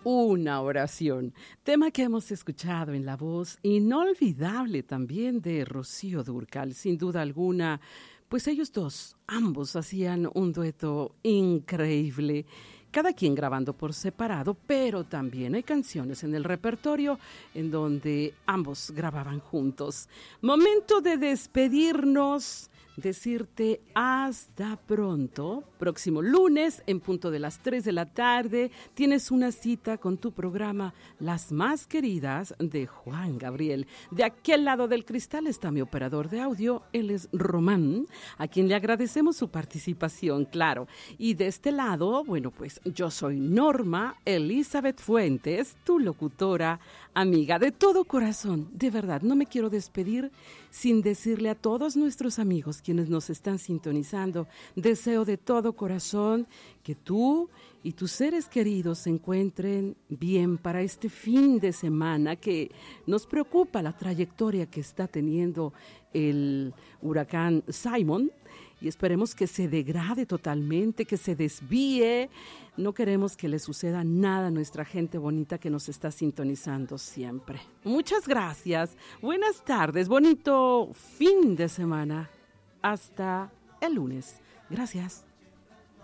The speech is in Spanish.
Una oración, tema que hemos escuchado en la voz inolvidable también de Rocío Dúrcal, sin duda alguna, pues ellos dos, ambos hacían un dueto increíble, cada quien grabando por separado, pero también hay canciones en el repertorio en donde ambos grababan juntos. Momento de despedirnos. Decirte hasta pronto. Próximo lunes, en punto de las 3 de la tarde, tienes una cita con tu programa Las Más Queridas de Juan Gabriel. De aquel lado del cristal está mi operador de audio, él es Román, a quien le agradecemos su participación, claro. Y de este lado, bueno, pues yo soy Norma Elizabeth Fuentes, tu locutora, amiga de todo corazón. De verdad, no me quiero despedir sin decirle a todos nuestros amigos quienes nos están sintonizando, deseo de todo corazón que tú y tus seres queridos se encuentren bien para este fin de semana, que nos preocupa la trayectoria que está teniendo el huracán Simon, y esperemos que se degrade totalmente, que se desvíe. No queremos que le suceda nada a nuestra gente bonita que nos está sintonizando siempre. Muchas gracias, buenas tardes, bonito fin de semana. Hasta el lunes. Gracias.